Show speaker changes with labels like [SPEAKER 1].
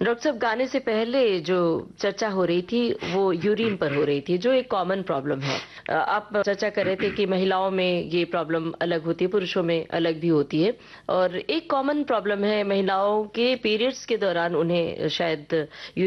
[SPEAKER 1] Doctor साहब, गाने से पहले जो चर्चा हो रही थी वो यूरिन पर हो रही थी, जो एक कॉमन प्रॉब्लम है। आप चर्चा कर रहे थे कि महिलाओं में ये प्रॉब्लम अलग होती है, पुरुषों में अलग भी होती है। और एक कॉमन प्रॉब्लम है महिलाओं के पीरियड्स के दौरान उन्हें शायद